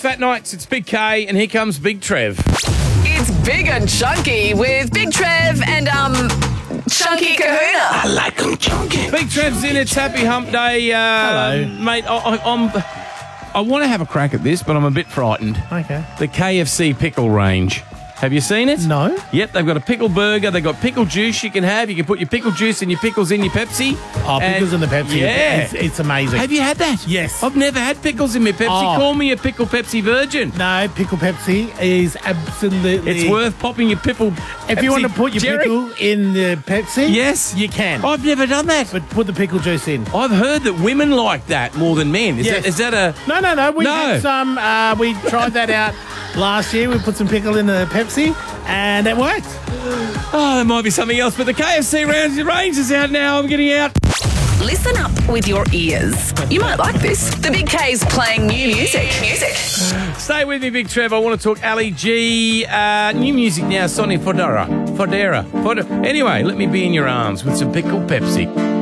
Fat Nights. It's Big K, and here comes Big Trev. It's Big and Chunky with Big Trev and Chunky Kahuna. I like them chunky. Big Trev's in. It's Happy Hump Day. Hello. Mate, I want to have a crack at this, but I'm a bit frightened. Okay. The KFC pickle range. Have you seen it? No. Yep, they've got a pickle burger. They've got pickle juice you can have. You can put your pickle juice and your pickles in your Pepsi. Oh, pickles in the Pepsi. Yeah. It's amazing. Have you had that? Yes. I've never had pickles in my Pepsi. Oh. Call me a pickle Pepsi virgin. No, pickle Pepsi is absolutely... It's worth popping your pickle If you want to put your Jerry? pickle in the Pepsi, Yes. you can. I've never done that. But put the pickle juice in. I've heard that women like that more than men. Yes. Is that a... No. We No. had some... we tried that out last year. We put some pickle in the Pepsi, and it worked. Oh, there might be something else, but the KFC range is out now. I'm getting out. Listen up with your ears. You might like this. The Big K's playing new music. Stay with me, Big Trev. I want to talk Ali G. New music now, Sonny Fodera. Anyway, let me be in your arms with some pickle Pepsi.